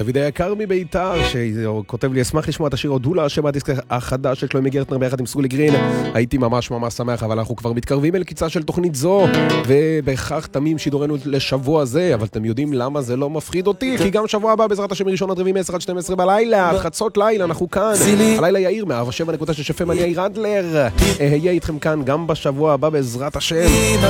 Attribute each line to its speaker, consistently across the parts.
Speaker 1: דוד היקר מביתר, שכותב לי, אשמח לשמוע את השיר הודולה, שם הדיסק החדש של שלומי גרטנר ביחד עם סולי גרין. הייתי ממש שמח, אבל אנחנו כבר מתקרבים אל קיצה של תוכנית זו, ובכך תמים שידורנו לשבוע זה, אבל אתם יודעים למה זה לא מפחיד אותי? כי גם שבוע הבא בעזרת השם מראשון עד רביעי 10 עד 12 בלילה, חצות לילה, אנחנו כאן. הלילה יאיר מהשבע נקודה ששפם אני יאיר אדלר. אהיה איתכם כאן גם בשבוע הבא בעזרת השם.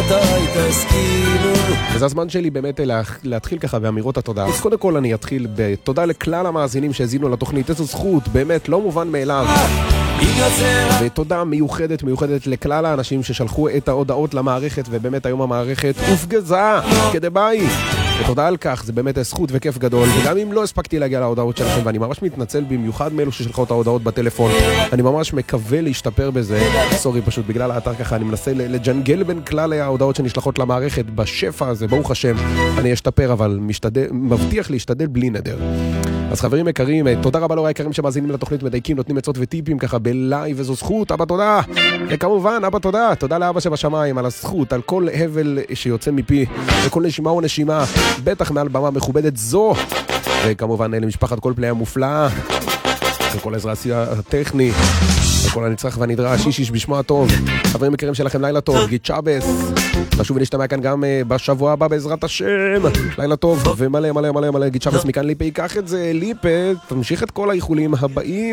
Speaker 1: וזה הזמן שלי באמת להתחיל ככה באמירות התודה. אז קודם כל אני אתחיל בתודה לכלל המאזינים שהזינו לתוכנית. איזו זכות, באמת לא מובן מאליו. ותודה מיוחדת לכלל האנשים ששלחו את ההודעות למערכת, ובאמת היום המערכת הופגזה כדבעי. ותודה על כך, זה באמת זכות וכיף גדול. וגם אם לא הספקתי להגיע להודעות שלכם, ואני ממש מתנצל במיוחד מאלו ששלחו את ההודעות בטלפון, אני ממש מקווה להשתפר בזה. סורי, פשוט בגלל האתר ככה אני מנסה לג'נגל בין כלל ההודעות שנשלחות למערכת בשפע הזה, ברוך השם אני אשתפר, אבל מבטיח להשתדל בלי נדר. אז חברים יקרים, תודה רבה לאורי היקרים שמאזינים לתוכנית, מדייקים, נותנים עצות וטיפים ככה בלייב, וזו זכות. אבא תודה, וכמובן אבא תודה לאבא שבשמיים על הזכות, על כל הבל שיוצא מפי, וכל נשימה ונשימה, בטח מעל במה מכובדת זו, וכמובן למשפחת כל פלאי המופלאה, וכל עזרה הטכני, וכל הנצרך והנדרש, איש בשמו הטוב. חברים יקרים שלכם, לילה טוב, גיד שבס, נשוב ונשתמע כאן גם בשבוע הבא בעזרת השם. לילה טוב ומלא גיד שבס מכאן ליפה, ייקח את זה ליפה, תמשיך את כל האיחולים הבאים.